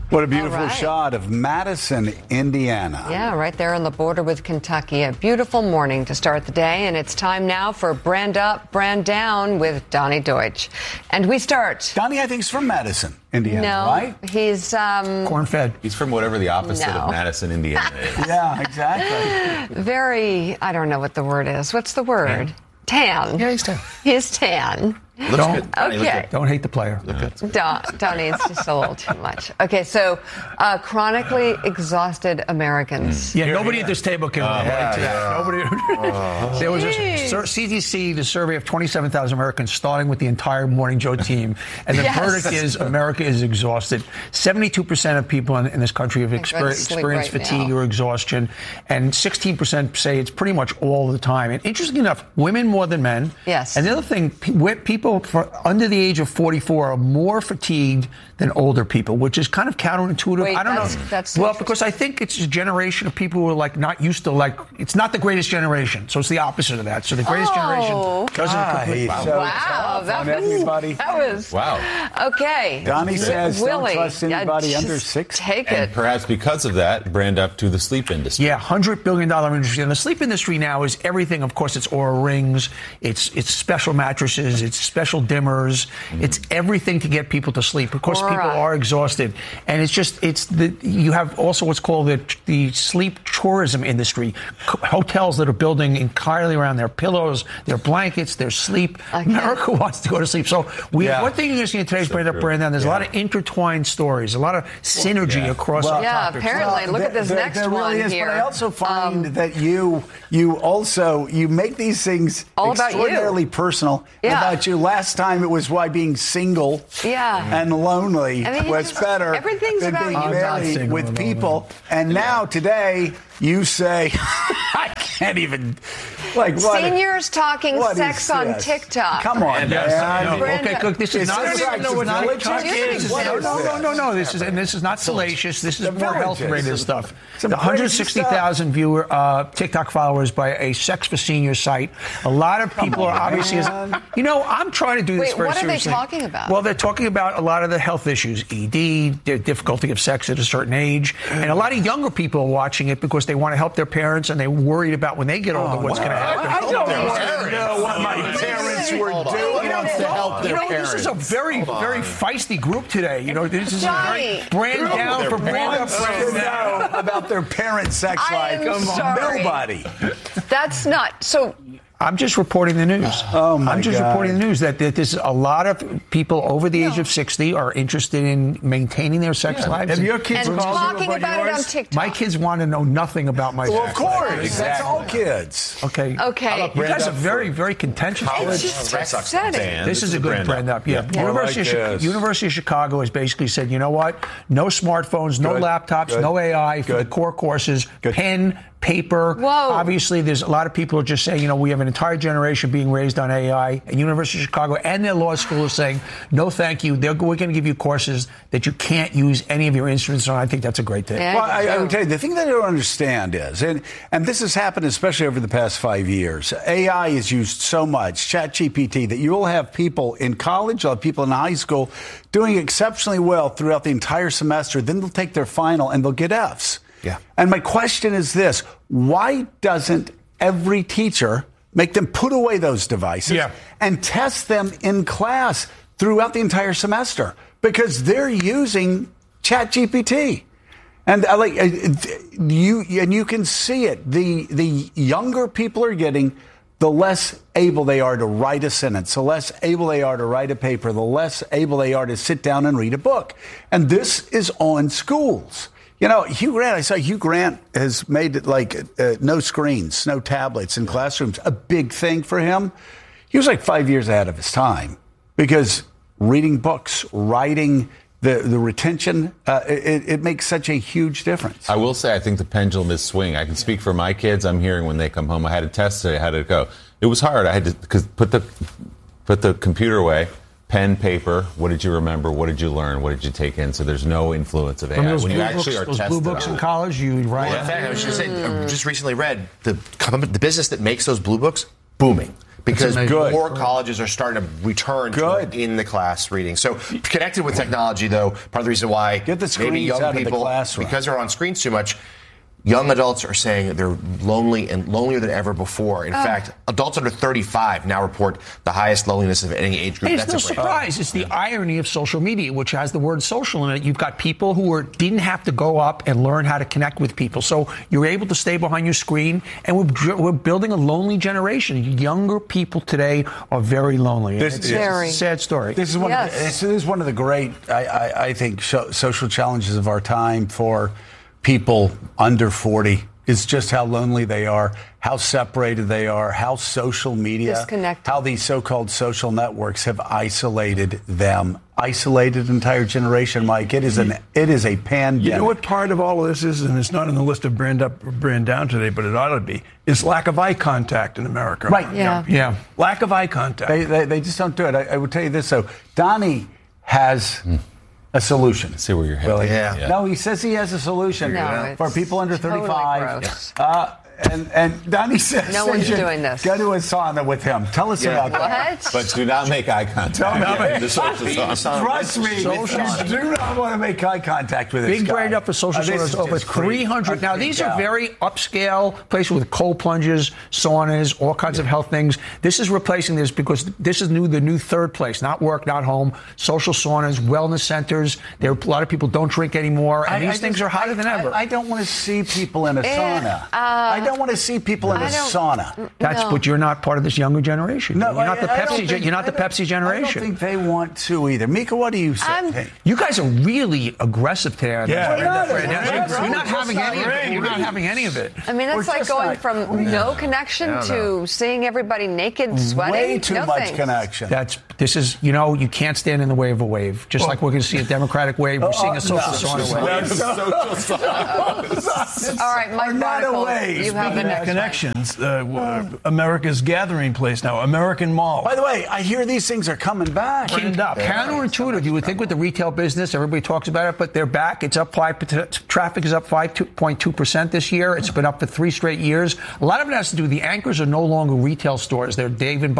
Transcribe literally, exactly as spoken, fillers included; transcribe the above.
What a beautiful right. shot of Madison, Indiana. Yeah, right there on the border with Kentucky. A beautiful morning to start the day, and it's time now for Brand Up, Brand Down with Donnie Deutsch. And we start. Donnie, I think, is from Madison, Indiana, no, right? he's um, corn-fed. He's from whatever the opposite No. of Madison, Indiana is. Yeah, exactly. very, I don't know what the word is. What's the word? Tan. Yeah, he's tan. He's tan. Looks Don't- good. Donnie, look Okay. good. Don't hate the player. Look good. Don, Donnie, it's just a little too much. Okay, so uh, chronically exhausted Americans. Yeah, nobody at this table can relate to that. Nobody. There was a Jeez. sur- C D C, the survey of twenty-seven thousand Americans, starting with the entire Morning Joe team, and the Yes. verdict is America is exhausted. Seventy-two percent of people in, in this country have I'd go to exper- sleep experienced right fatigue now. or exhaustion, and sixteen percent say it's pretty much all the time. And interestingly enough, women more than men. Yes. And the other thing, pe- wi- people for under the age of forty-four are more fatigued than older people, which is kind of counterintuitive. Wait, I don't that's- know. that's well, interesting. because I think it's a generation of people who are like not used to like it's not the greatest generation, so it's the opposite of that. So the greatest Oh. generation doesn't. Ah, complete- he's Wow. so Wow, tough that on was, everybody. that was Wow. okay. Donnie says Willie, don't trust yeah, anybody just under six. Take And it. perhaps because of that, brand up to the sleep industry. Yeah, one hundred billion dollars industry. And the sleep industry now is everything. Of course, it's Oura Rings, it's it's special mattresses, it's special dimmers, Mm-hmm. it's everything to get people to sleep. Of course, Aura. people are exhausted. And it's just, it's the, you have also what's called the, the sleep tourism industry. C- hotels that are building entirely around their pillows, their blankets, their sleep. Okay. America wants to go to sleep. So we Yeah. one thing you're going to see in today's So Brand Up, true. Brand Down, there's a Yeah. lot of intertwined stories, a lot of synergy yeah. across Well, our Yeah, topics. apparently. Look at this there, next there really one is, here. But I also find Um, that you you also you make these things All about you. extraordinarily personal Yeah. about you. Last time it was why being single Yeah. and lonely I mean, was it's- better everything's than about being you. I'm not married single with and people. And now today you say I can't even like what Seniors talking what sex is on this? TikTok. Come on, Yes. man. No, Brenda- okay, look, this is Is not. this I don't like even know what the TikTok Village? is. This is- What No, is no, no, this? no, no. This is and this is not salacious. This is The more Village health-related is. stuff. Some The crazy one hundred sixty thousand viewer uh, TikTok followers by a Sex for Seniors site. A lot of people are obviously. man. You know, I'm trying to do this Wait, very what are they seriously. talking about? Well, they're talking about a lot of the health issues, E D, the difficulty of sex at a certain age, and a lot of younger people are watching it because they want to help their parents and they're worried about when they get older what's going to happen. I don't want to know what my parents were doing. You know, to help you their know, this is a parents. very, very feisty group today. You know, this is a Johnny. very brand down for brand up, Wants brand to down. know about their parents' sex I life. am Come on, sorry. nobody. That's not so. I'm just reporting the news. Oh, my I'm just God. reporting the news that, that there's a lot of people over the age of sixty are interested in maintaining their sex lives. Have your kids And called you talking about it on yours? TikTok. My kids want to know nothing about my Well, of sex life. course. That's all kids. Okay. Okay. You guys are very, very contentious. It's just Red Sox upsetting. fan. This is a good brand up. Yeah. Yeah. University, I like of Chi- this. University of Chicago has basically said, you know what? No smartphones, no Good. laptops, Good. no A I for the Good. core courses. Good. Pen, paper. Whoa. Obviously, there's a lot of people who are just saying, you know, we have an entire generation being raised on A I. And University of Chicago and their law school is saying, no, thank you. They're, we're going to give you courses that you can't use any of your instruments on. I think that's a great thing. Yeah. Well, I, I would tell you, the thing that I don't understand is, and, and this has happened especially over the past five years, A I is used so much, ChatGPT, that you will have people in college, you'll have people in high school doing exceptionally well throughout the entire semester. Then they'll take their final and they'll get F's. Yeah. And my question is this, why doesn't every teacher make them put away those devices Yeah. and test them in class throughout the entire semester? Because they're using ChatGPT. And I like uh, you, and you can see it. The the younger people are getting, the less able they are to write a sentence, the less able they are to write a paper, the less able they are to sit down and read a book. And this is on schools. You know, Hugh Grant, I saw Hugh Grant has made it like uh, no screens, no tablets in classrooms, a big thing for him. He was like five years ahead of his time because reading books, writing, the, the retention, uh, it, it makes such a huge difference. I will say I think the pendulum is swinging. I can speak for my kids. I'm hearing when they come home. I had a test today. How did it go? It was hard. I had to cause put the put the computer away, pen, paper. What did you remember? What did you learn? What did you take in? So there's no influence of A I. From those When blue you actually books, are those tested blue books on in it. college, you write. Well, in fact, I was just saying, I just recently read the com- the business that makes those blue books booming. because Good. more colleges are starting to return Good. to in the class reading. So connected with technology, though, part of the reason why Get the maybe screens young out of the people, classroom. because they're on screens too much, young adults are saying that they're lonely and lonelier than ever before. In fact, adults under thirty-five now report the highest loneliness of any age group. Hey, it's That's no a great- surprise. It's the irony of social media, which has the word social in it. You've got people who are, didn't have to go up and learn how to connect with people. So you're able to stay behind your screen, and we're, we're building a lonely generation. Younger people today are very lonely. This it's is- Very. a sad story. This is one. Yes. Of the, this is one of the great, I, I, I think, so, social challenges of our time for people under forty. Is just how lonely they are, how separated they are, how social media, Disconnected. how these so-called social networks have isolated them, isolated an entire generation. Mike, it is an it is a pandemic. You know what part of all of this is, and it's not on the list of brand up or brand down today, but it ought to be, is lack of eye contact in America. Right. Yeah. yeah. Lack of eye contact. They, they they just don't do it. I, I would tell you this though, Donnie has a solution. See where you're headed. Really? Yeah. Yeah. No, he says he has a solution No, for it's people under totally thirty-five. gross. Uh, and and Donnie says No one's they should doing this. Go to a sauna with him. Tell us about that. What? But do not make eye contact. Don't make- The social sauna. Trust me, Social- you do not want to make eye contact with this Big guy. grade up for social Uh, this saunas, is over just creep. three hundred. Now, I'm these freaked are out. very upscale places with cold plunges, saunas, all kinds of health things. This is replacing this because this is new, the new third place, not work, not home, social saunas, wellness centers. There are a lot of people don't drink anymore, and I- these I things just- are hotter I- than ever. I, I don't want to see people in a Eh, sauna. uh, I don't want to see people in a I don't- sauna. That's no. but you're not part of this younger generation. you're not the I- I don't Pepsi. gen- think- you're not the I don't- Pepsi generation. I don't think they want to either. Mika, what do you say? I'm- Hey. You guys are really aggressive today. on Yeah. this. We're not Right now. aggressive. You're not We're having just any not of it. You're not having any of it. I mean, We're that's like just going not- from no connection to seeing everybody naked, sweating. Way too no much thanks. connection. That's this is you know you can't stand in the way of a wave. Just like we're going to see a Democratic wave, we're seeing a social no. sauna wave. Social sauna. All right, Mike Are not Barnicle, away. you have the Speaking of next one. connections, uh, w- America's gathering place now, American Mall. By the way, I hear these things are coming back. Cleaned up. Counterintuitive. You would think with the retail business, everybody talks about it, but they're back. It's up five. Traffic is up five point two percent this year. It's been up for three straight years. A lot of it has to do with the anchors are no longer retail stores. They're Dave and